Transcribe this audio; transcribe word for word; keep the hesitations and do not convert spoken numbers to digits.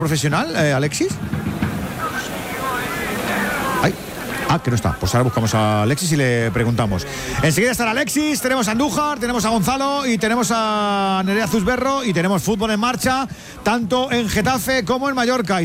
profesional, eh, Alexis? Ay. Ah, que no está. Pues ahora buscamos a Alexis y le preguntamos. Enseguida estará Alexis, tenemos a Andújar, tenemos a Gonzalo y tenemos a Nerea Zuzberro y tenemos fútbol en marcha, tanto en Getafe como en Mallorca.